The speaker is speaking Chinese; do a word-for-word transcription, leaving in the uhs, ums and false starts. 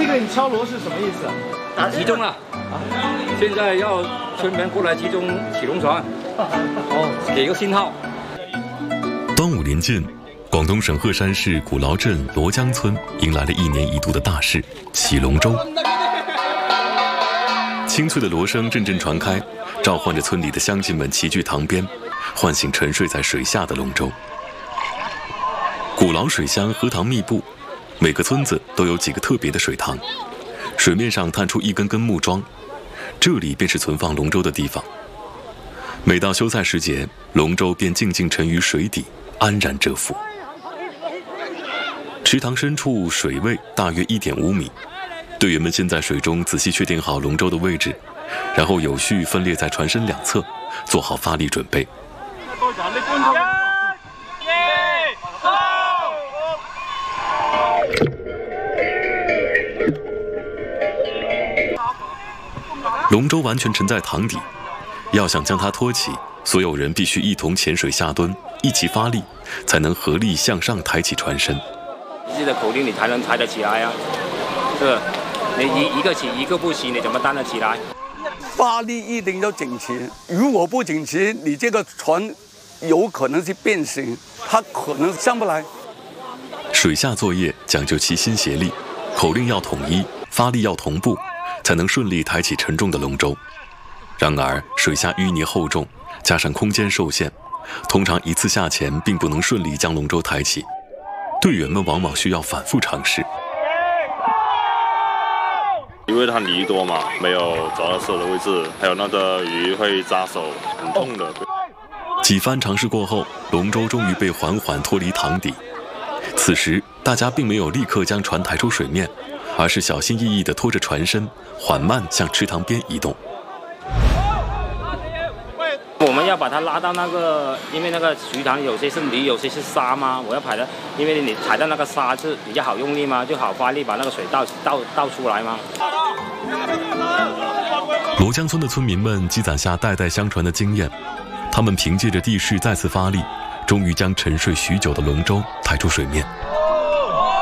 队你敲锣是什么意思？ 打集中了啊！现在要村民过来集中起龙船，哦，给个信号。 端午临近，广东省鹤山市古劳镇罗江村迎来了一年一度的大事——起龙舟。清脆的锣声阵阵传开，召唤着村里的乡亲们齐聚塘边，唤醒沉睡在水下的龙舟。古老水乡荷塘密布，每个村子都有几个特别的水塘，水面上探出一根根木桩，这里便是存放龙舟的地方。每到休赛时节，龙舟便静静沉于水底，安然蛰伏。池塘深处水位大约 一点五米，队员们先在水中仔细确定好龙舟的位置，然后有序分列在船身两侧，做好发力准备。龙舟完全沉在塘底，要想将它托起，所有人必须一同潜水下蹲，一起发力，才能合力向上抬起船身。 自己的口令你才能抬得起来呀、啊，是不是？你一一个起一个不起，你怎么担得起来？ 发力一定要整齐，如果不整齐，你这个船有可能是变形，它可能上不来。 水下作业讲究齐心协力，口令要统一，发力要同步，才能顺利抬起沉重的龙舟。然而，水下淤泥厚重，加上空间受限，通常一次下潜并不能顺利将龙舟抬起。队员们往往需要反复尝试。 因为它泥多嘛，没有找到适合的位置，还有那个鱼会扎手，很痛的。 几番尝试过后，龙舟终于被缓缓脱离塘底。此时，大家并没有立刻将船抬出水面，而是小心翼翼地拖着船身，缓慢向池塘边移动。 我们要把它拉到那个，因为那个鱼塘有些是泥，有些是沙嘛，我要排的，因为你踩到那个沙是比较好用力嘛，就好发力把那个水倒倒倒出来嘛。 罗江村的村民们积攒下代代相传的经验，他们凭借着地势再次发力，终于将沉睡许久的龙舟抬出水面。